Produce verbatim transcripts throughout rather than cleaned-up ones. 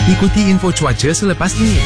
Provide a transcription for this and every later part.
Ikuti info cuaca selepas ini.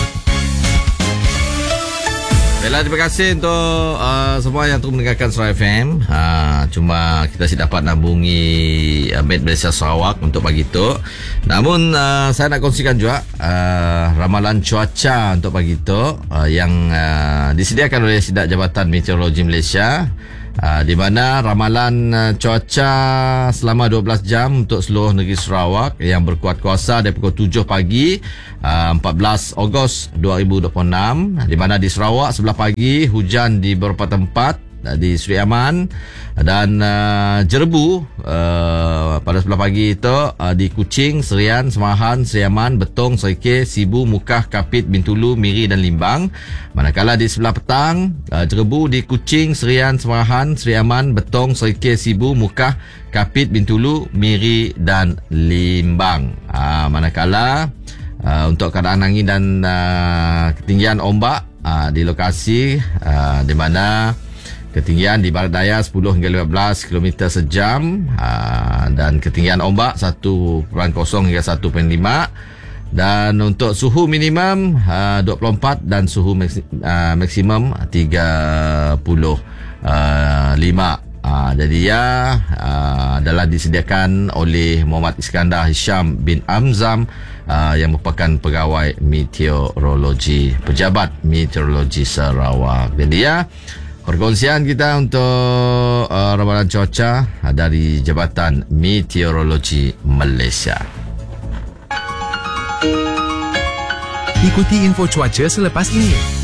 Baiklah, terima kasih untuk uh, semua yang terus mendengarkan Suara F M. Uh, cuma kita tidak dapat nabungi uh, Met Malaysia Sarawak untuk pagi itu. Namun uh, saya nak kongsikan juga uh, ramalan cuaca untuk pagi itu uh, yang uh, disediakan oleh Sidak Jabatan Meteorologi Malaysia. Uh, di mana ramalan uh, cuaca selama dua belas jam untuk seluruh negeri Sarawak yang berkuat kuasa dari pukul tujuh pagi uh, empat belas Ogos dua ribu dua puluh enam, di mana di Sarawak sebelah pagi hujan di beberapa tempat uh, di Seri Aman dan uh, Jerebu uh, pada sebelah pagi itu uh, di Kuching, Serian, Semahan, Seri Aman, Betong, Serikir, Sibu, Mukah, Kapit, Bintulu, Miri dan Limbang. Manakala di sebelah petang uh, Jerebu di Kuching, Serian, Semahan, Seri Aman, Betong, Serikir, Sibu, Mukah, Kapit, Bintulu, Miri dan Limbang. Uh, manakala uh, untuk keadaan angin dan uh, ketinggian ombak uh, di lokasi uh, di mana ketinggian di barat daya sepuluh hingga lima belas kilometer sejam uh, dan ketinggian ombak satu perpuluhan kosong hingga satu perpuluhan lima, dan untuk suhu minimum uh, dua puluh empat dan suhu maksi, uh, maksimum tiga puluh lima. Uh, jadi ya uh, adalah disediakan oleh Muhammad Iskandar Hisham bin Amzam uh, yang merupakan pegawai meteorologi, pejabat meteorologi Sarawak. Jadi ya, perkongsian kita untuk uh, ramalan cuaca dari Jabatan Meteorologi Malaysia. Ikuti info cuaca selepas ini.